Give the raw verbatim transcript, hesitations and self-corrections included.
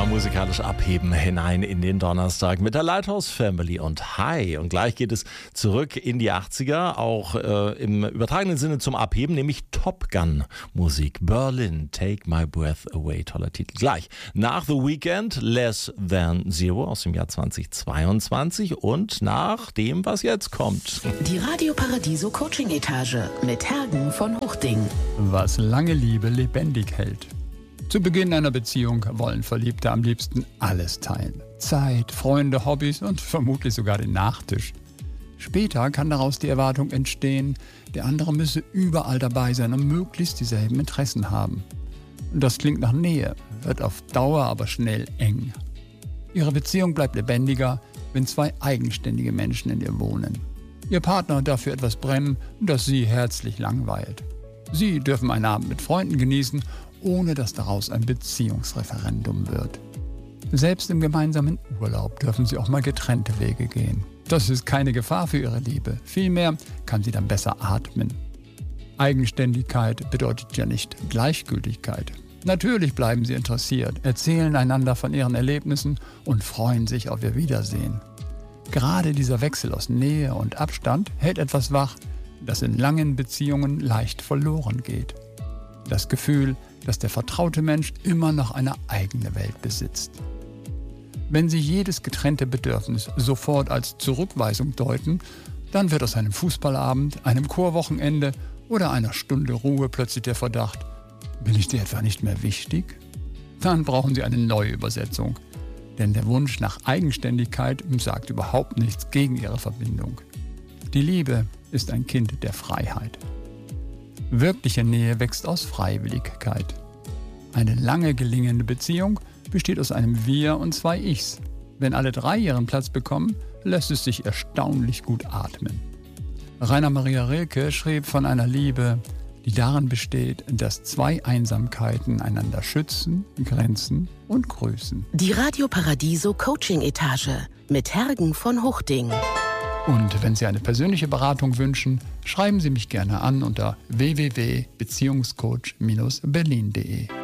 mal musikalisch abheben hinein in den Donnerstag mit der Lighthouse Family und Hi. Und gleich geht es zurück in die achtziger, auch äh, im übertragenen Sinne zum Abheben, nämlich Top Gun Musik. Berlin, Take My Breath Away, toller Titel. Gleich nach The Weeknd, Less Than Zero aus dem Jahr zweitausendzweiundzwanzig und nach dem, was jetzt kommt. Die Radio Paradiso Coaching Etage mit Hergen von Huchting. Was lange Liebe lebendig hält. Zu Beginn einer Beziehung wollen Verliebte am liebsten alles teilen. Zeit, Freunde, Hobbys und vermutlich sogar den Nachtisch. Später kann daraus die Erwartung entstehen, der andere müsse überall dabei sein und möglichst dieselben Interessen haben. Das klingt nach Nähe, wird auf Dauer aber schnell eng. Ihre Beziehung bleibt lebendiger, wenn zwei eigenständige Menschen in ihr wohnen. Ihr Partner darf für etwas brennen, das sie herzlich langweilt. Sie dürfen einen Abend mit Freunden genießen, ohne dass daraus ein Beziehungsreferendum wird. Selbst im gemeinsamen Urlaub dürfen sie auch mal getrennte Wege gehen. Das ist keine Gefahr für ihre Liebe. Vielmehr kann sie dann besser atmen. Eigenständigkeit bedeutet ja nicht Gleichgültigkeit. Natürlich bleiben sie interessiert, erzählen einander von ihren Erlebnissen und freuen sich auf ihr Wiedersehen. Gerade dieser Wechsel aus Nähe und Abstand hält etwas wach, das in langen Beziehungen leicht verloren geht. Das Gefühl, dass der vertraute Mensch immer noch eine eigene Welt besitzt. Wenn Sie jedes getrennte Bedürfnis sofort als Zurückweisung deuten, dann wird aus einem Fußballabend, einem Chorwochenende oder einer Stunde Ruhe plötzlich der Verdacht: Bin ich dir etwa nicht mehr wichtig? Dann brauchen Sie eine neue Übersetzung. Denn der Wunsch nach Eigenständigkeit sagt überhaupt nichts gegen Ihre Verbindung. Die Liebe ist ein Kind der Freiheit. Wirkliche Nähe wächst aus Freiwilligkeit. Eine lange gelingende Beziehung besteht aus einem Wir und zwei Ichs. Wenn alle drei ihren Platz bekommen, lässt es sich erstaunlich gut atmen. Rainer Maria Rilke schrieb von einer Liebe, die darin besteht, dass zwei Einsamkeiten einander schützen, grenzen und grüßen. Die Radio Paradiso Coaching Etage mit Hergen von Huchting. Und wenn Sie eine persönliche Beratung wünschen, schreiben Sie mich gerne an unter w w w punkt beziehungscoach Bindestrich berlin punkt de.